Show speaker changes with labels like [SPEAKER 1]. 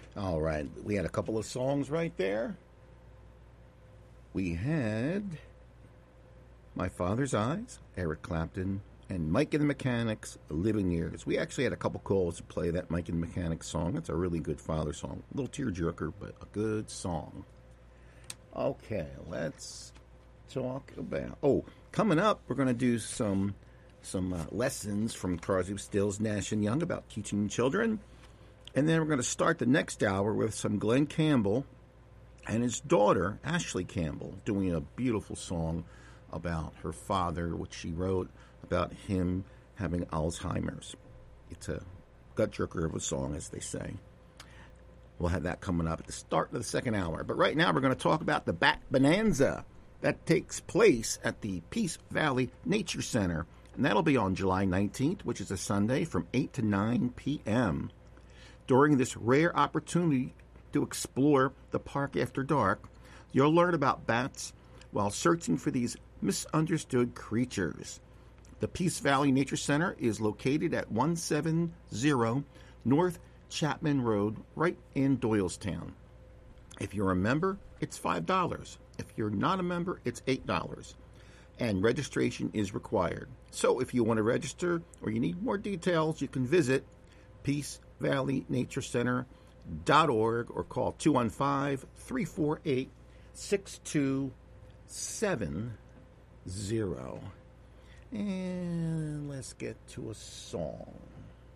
[SPEAKER 1] All right, we had a couple of songs right there. We had My Father's Eyes, Eric Clapton, and Mike and the Mechanics, Living Years. We actually had a couple calls to play that Mike and the Mechanics song. It's a really good father song. A little tearjerker, but a good song. Okay, let's talk about... Oh, coming up, we're going to do some lessons from Crosby, Stills, Nash & Young about teaching children. And then we're going to start the next hour with some Glenn Campbell and his daughter, Ashley Campbell, doing a beautiful song about her father, which she wrote about him having Alzheimer's. It's a gut jerker of a song, as they say. We'll have that coming up at the start of the second hour. But right now we're going to talk about the Bat Bonanza that takes place at the Peace Valley Nature Center. And that'll be on July 19th, which is a Sunday, from 8 to 9 p.m. During this rare opportunity to explore the park after dark, you'll learn about bats while searching for these misunderstood creatures. The Peace Valley Nature Center is located at 170 North Chapman Road, right in Doylestown. If you're a member, it's $5. If you're not a member, it's $8. And registration is required. So if you want to register or you need more details, you can visit peacevalleynaturecenter.org or call 215-348-6270. And let's get to a song.